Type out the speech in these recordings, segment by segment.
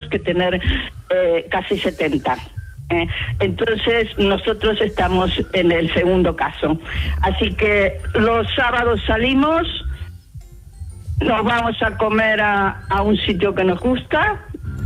que tener casi 70. Entonces nosotros estamos en el segundo caso. Así que los sábados salimos, nos vamos a comer a un sitio que nos gusta.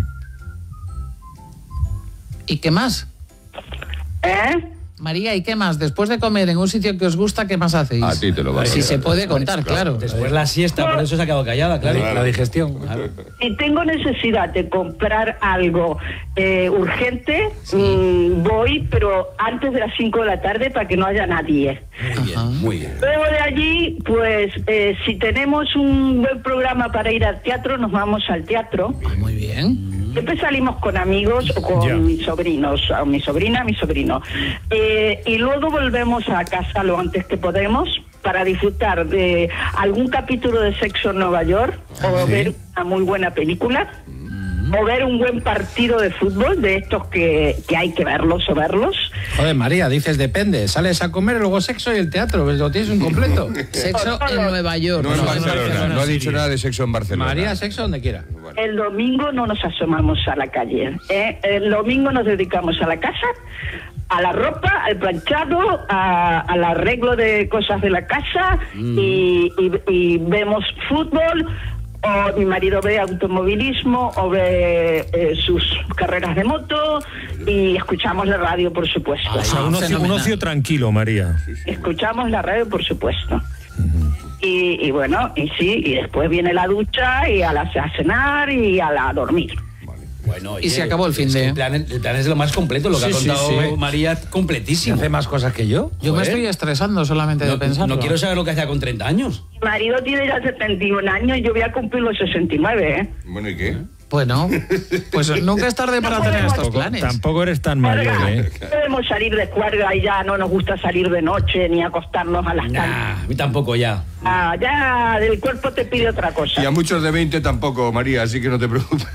¿Y qué más? María, ¿y qué más? Después de comer en un sitio que os gusta, ¿qué más hacéis? A ti te lo va a Si se puede contar, claro. Después la siesta, por eso se ha quedado callada, claro. La digestión. Claro. Si tengo necesidad de comprar algo urgente, voy, pero antes de las 5 de la tarde para que no haya nadie. Muy bien, muy bien. Luego de allí, pues, si tenemos un buen programa para ir al teatro, nos vamos al teatro. Muy bien. Siempre salimos con amigos o con mis sobrinos, o mi sobrina, mi sobrino. Y luego volvemos a casa lo antes que podemos para disfrutar de algún capítulo de Sexo en Nueva York, o ver una muy buena película, o ver un buen partido de fútbol, de estos que hay que verlos o verlos. Joder, María, dices depende. Sales a comer, luego sexo y el teatro. Pues lo tienes un completo. Sexo en Nueva York. No, en Barcelona. No ha dicho nada de sexo en Barcelona. María, sexo donde quiera. El domingo no nos asomamos a la calle. El domingo nos dedicamos a la casa, a la ropa, al planchado, al arreglo de cosas de la casa, y vemos fútbol, o mi marido ve automovilismo, o ve sus carreras de moto, y escuchamos la radio, por supuesto. O sea, un ocio tranquilo, María. Escuchamos la radio, por supuesto. Y bueno, y sí, y después viene la ducha, y a cenar, y a dormir. Bueno, oye, y se acabó el fin de... El plan es lo más completo, lo que ha contado María, completísimo. ¿Hace más cosas que yo? Yo me estoy estresando solamente de pensarlo. No quiero saber lo que hacía con 30 años. Mi marido tiene ya 71 años y yo voy a cumplir los 69, ¿eh? Bueno, ¿y qué? Bueno, pues nunca es tarde para tener estos planes. Tampoco eres tan mayor, ¿eh? Podemos salir de cuerda y ya no nos gusta salir de noche ni acostarnos a las tantas. A mí tampoco ya. Ya el cuerpo te pide otra cosa. Y a muchos de 20 tampoco, María, así que no te preocupes.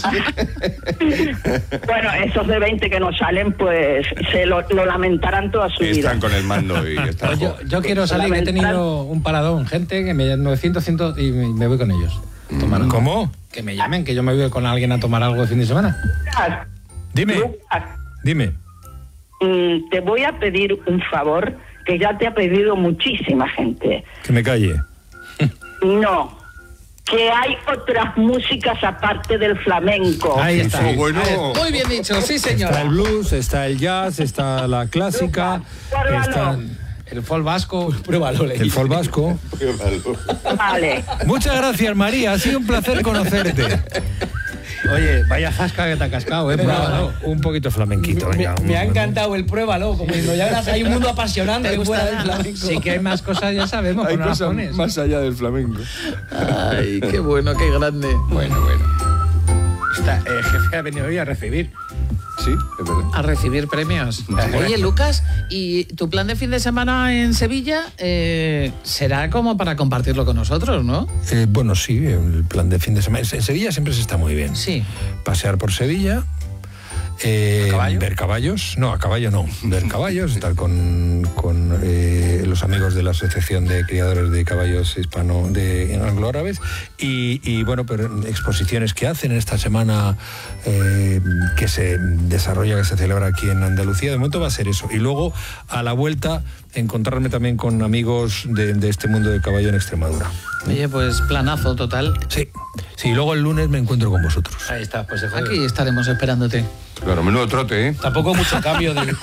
Bueno, esos de 20 que no salen, pues se lo lamentarán toda su vida. Están con el mando y están... Yo quiero salir, que he tenido un paradón, gente que me llaman 900, 100 y me voy con ellos. ¿Cómo? Que me llamen, que yo me voy con alguien a tomar algo de fin de semana. Dime. Lucas, Dime. te voy a pedir un favor que ya te ha pedido muchísima gente. Que me calle. No, que hay otras músicas aparte del flamenco. Ahí está. Bueno. Muy bien dicho, sí Está señora. el blues, está el jazz, está la clásica, está El folk vasco. Pruébalo, el folk vasco. Vale. Muchas gracias, María. Ha sido un placer conocerte. Oye, vaya zasca que te ha cascado, Pruébalo. Un poquito flamenquito. Venga, Me ha encantado el pruébalo, como diciendo, ya verás, hay un mundo apasionante fuera del flamenco. Sí que hay más cosas, ya sabemos. Hay pero no las cosas pones. más allá del flamenco. Ay, qué bueno, qué grande. Bueno. El jefe ha venido hoy a recibir. Sí, es verdad. A recibir premios. Oye, Lucas, ¿y tu plan de fin de semana en Sevilla será como para compartirlo con nosotros, no? Bueno, sí, el plan de fin de semana. En Sevilla siempre se está muy bien. Sí. Pasear por Sevilla. Ver caballos. No, a caballo no. Ver caballos, estar con los amigos de la Asociación de Criadores de Caballos de Anglo-Árabes y bueno, pero exposiciones que hacen en esta semana que se desarrolla, que se celebra aquí en Andalucía. De momento va a ser eso. Y luego, a la vuelta, encontrarme también con amigos de este mundo del caballo en Extremadura. Oye, pues planazo total. Sí. Sí, luego el lunes me encuentro con vosotros. Ahí está, pues Aquí estaremos esperándote. Claro, menudo trote, ¿eh? Tampoco mucho cambio de...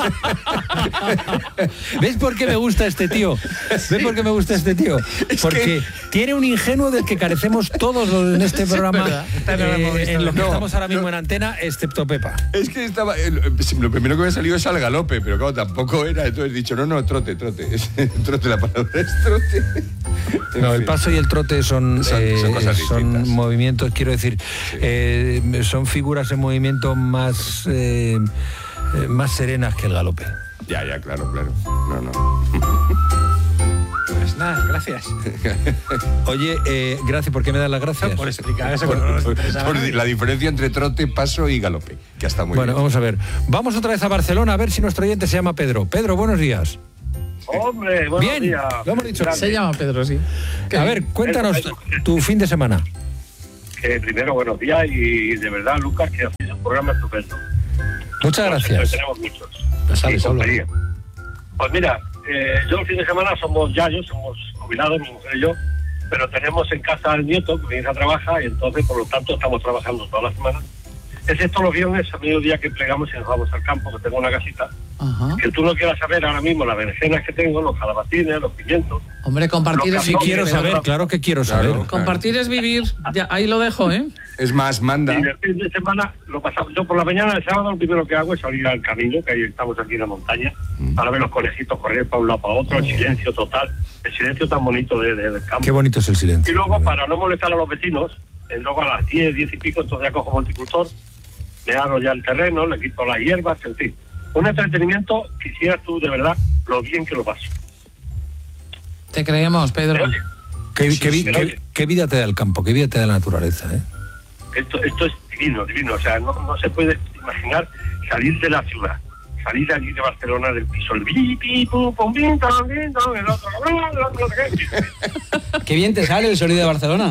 ¿Ves por qué me gusta este tío? ¿Ves por qué me gusta este tío? Porque tiene un ingenuo del que carecemos todos en este programa, en lo que estamos ahora mismo en antena, excepto Pepa. Es que estaba... lo primero que me ha salido es al galope, pero claro, tampoco era. Entonces he dicho, no, trote. Trote, la palabra es trote. No, el paso y el trote son cosas distintas. movimientos, quiero decir, son figuras en movimiento más serenas que el galope. Ya, claro. No. Pues nada, gracias. Oye, gracias, ¿por qué me das las gracias? Por explicar eso. Por la diferencia entre trote, paso y galope, que está muy bueno, bien. vamos a ver. Vamos otra vez a Barcelona a ver si nuestro oyente se llama Pedro. Pedro, buenos días. Hombre, buenos Bien, días. lo hemos dicho. Se llama Pedro, sí. A ver, cuéntanos tu fin de semana. que primero buenos días y de verdad, Lucas, que ha sido un programa estupendo. Muchas gracias. Tenemos muchos. Sale solo. Pues mira, yo el fin de semana somos jubilados, mi mujer y yo, pero tenemos en casa al nieto, que mi hija trabaja, y entonces, por lo tanto, estamos trabajando toda la semana. Excepto los viernes, a mediodía que plegamos y nos vamos al campo, que tengo una casita. Ajá. Que tú no quieras saber ahora mismo las berenjenas que tengo, los calabacines, los pimientos. Hombre, compartir es Sí quiero saber, claro que quiero saber. Compartir es vivir. Ya, ahí lo dejo, ¿eh? Es más, manda. Y el fin de semana lo pasamos. Yo por la mañana del sábado lo primero que hago es salir al camino, que ahí estamos aquí en la montaña, para ver los conejitos correr para un lado para otro, el silencio total, el silencio tan bonito del campo. Qué bonito es el silencio. Y luego, para no molestar a los vecinos, luego a las 10 y pico, entonces ya cojo multicultor, le hago ya el terreno, le quito las hierbas, en fin. Un entretenimiento, quisieras tú de verdad lo bien que lo paso. Te creemos, Pedro. ¿Qué vida te da el campo? ¿Qué vida te da la naturaleza? Esto es divino. O sea, no se puede imaginar salir de la ciudad, salir de aquí de Barcelona del piso, el bipi, pum, pum, bim, tam, el otro, Qué bien te sale el sonido de Barcelona.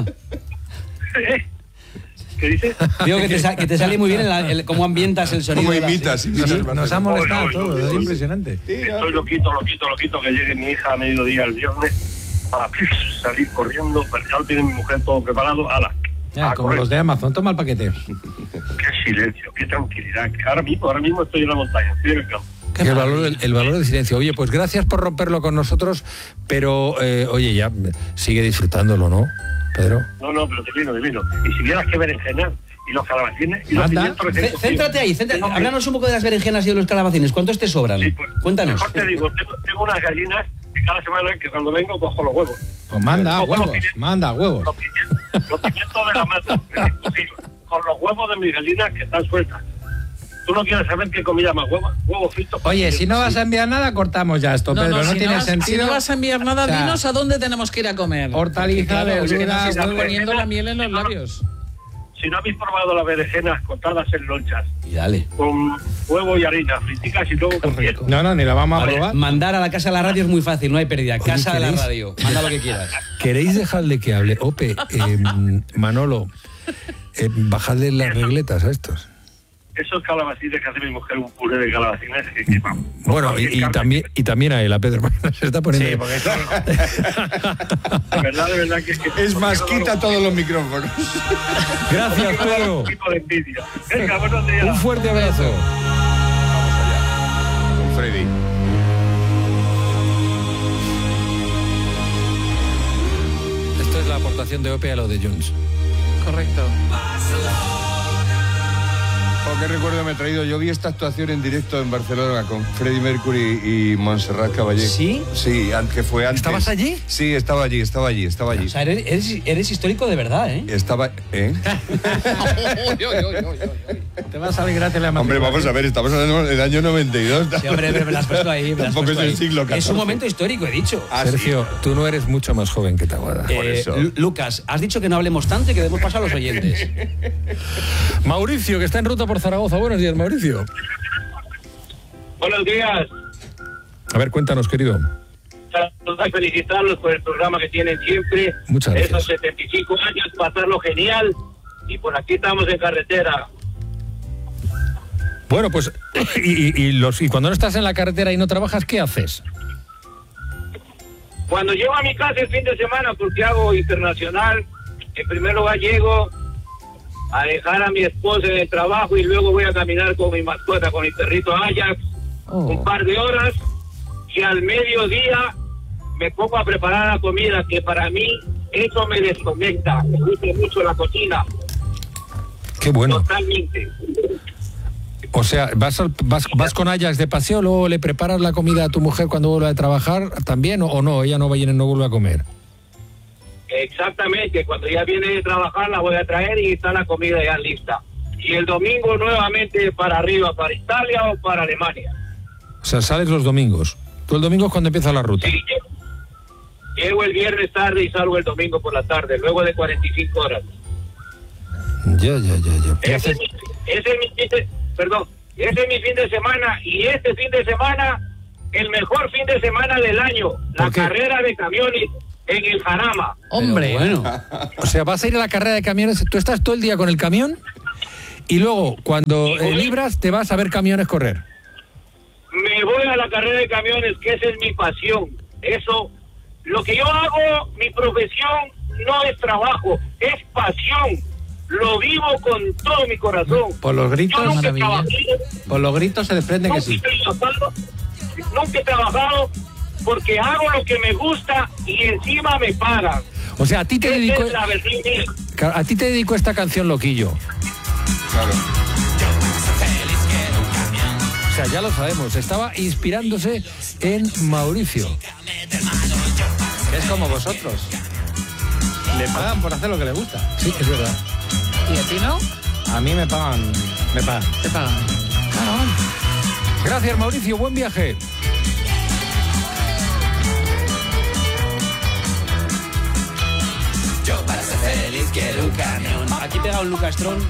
¿Qué dices? Digo que te sale muy bien cómo ambientas el sonido. ¿Cómo imitas? Nos ha molestado todo, es impresionante. Estoy loquito que llegue mi hija a mediodía el viernes para salir corriendo, pero ya lo tiene mi mujer todo preparado, ala. Ya, como los de Amazon, toma el paquete. Qué silencio, qué tranquilidad. Ahora mismo estoy en la montaña, estoy en el campo. El valor del silencio. Oye, pues gracias por romperlo con nosotros, pero oye, ya sigue disfrutándolo, ¿no, Pedro? No, pero divino. Y si vieras que berenjenas y los calabacines y los pimientos que tengo. Céntrate ahí, háblanos un poco de las berenjenas y de los calabacines. ¿Cuántos te sobran? Sí, pues, cuéntanos. Mejor te digo, tengo unas gallinas que cada semana que cuando vengo cojo los huevos. Pues manda huevos. Los pimientos de la mata, con los huevos de mis gallinas que están sueltas. ¿Tú no quieres saber qué comida más huevos fritos? Oye, si no vas a enviar nada, cortamos ya esto, Pedro. No tiene sentido. Si no vas a enviar nada, dinos a dónde tenemos que ir a comer. Hortaliza, verduras, nos estás poniendo la miel en los labios. Si no habéis probado las berenjenas cortadas en lonchas, y dale, con huevo y harina, friticas y luego con hielo. No, ni la vamos a probar. Mandar a la casa de la radio es muy fácil, no hay pérdida. Oye, Casa de la radio, manda lo que quieras. ¿Queréis dejarle que hable? Ope, Manolo, bajadle las regletas a estos. Esos calabacines que hace mi mujer, un puré de calabacines vamos. Bueno, y también a él, a Pedro, se está poniendo. Sí, porque de verdad que es más, quita todos los micrófonos. Gracias, Pedro. Venga, buenos días. Un fuerte abrazo. Vamos allá. Con Freddy. Esto es la aportación de Ope a lo de Jones. Correcto. Oh, qué recuerdo me he traído. Yo vi esta actuación en directo en Barcelona con Freddie Mercury y Montserrat Caballé. ¿Sí? Sí, que fue antes. ¿Estabas allí? Sí, estaba allí. O sea, eres histórico de verdad, ¿eh? Estaba... Te vas a alegrarte la Hombre, vamos a ver, estamos hablando del año 92. Sí, hombre, me la has puesto ahí. Tampoco es el siglo XIV. Es un momento histórico, he dicho. Sergio, tú no eres mucho más joven que Taboada. Por eso. Lucas, has dicho que no hablemos tanto y que debemos pasar a los oyentes. Mauricio, que está en ruta por Zaragoza. Buenos días, Mauricio. Buenos días. A ver, cuéntanos, querido. Saludos, felicitarlos por el programa que tienen siempre. Muchas gracias. Esos 75 años, pasarlo genial. Y por aquí estamos en carretera. Bueno, pues, y cuando no estás en la carretera y no trabajas, ¿qué haces? Cuando llego a mi casa el fin de semana, porque hago internacional, en primer lugar llego a dejar a mi esposa en el trabajo y luego voy a caminar con mi mascota, con mi perrito Ajax, un par de horas, y al mediodía me pongo a preparar la comida, que para mí eso me desconecta. Me gusta mucho la cocina. Qué bueno. Totalmente. O sea, vas con Ajax de paseo, luego le preparas la comida a tu mujer cuando vuelve a trabajar también, o no, ella no vuelve a comer. Exactamente, cuando ya viene de trabajar la voy a traer y está la comida ya lista. Y el domingo nuevamente para arriba, para Italia o para Alemania. O sea, sales los domingos. Tú el domingo es cuando empieza la ruta. Sí, llego el viernes tarde y salgo el domingo por la tarde, luego de 45 horas. Ya. Ese es mi fin de semana, y este fin de semana, el mejor fin de semana del año, la carrera de camiones en el Jarama. Hombre. Pero bueno. O sea, vas a ir a la carrera de camiones, tú estás todo el día con el camión y luego cuando libras te vas a ver camiones correr. Me voy a la carrera de camiones, que esa es mi pasión. Eso, lo que yo hago, mi profesión, no es trabajo, es pasión. Lo vivo con todo mi corazón. Por los gritos, yo nunca he maravilla. trabajado, por los gritos se desprende que nunca sí. nunca he trabajado porque hago lo que me gusta y encima me pagan. O sea, a ti te Esa dedico, es la versión mía. a ti te dedico esta canción, Loquillo. Claro. O sea, ya lo sabemos, estaba inspirándose en Mauricio. Es como vosotros. Le pagan por hacer lo que le gusta. Sí, es verdad. ¿Y a ti no? A mí me pagan. Me pagan. Te pagan. Gracias, Mauricio, buen viaje. Aquí pega un Lucas Tron.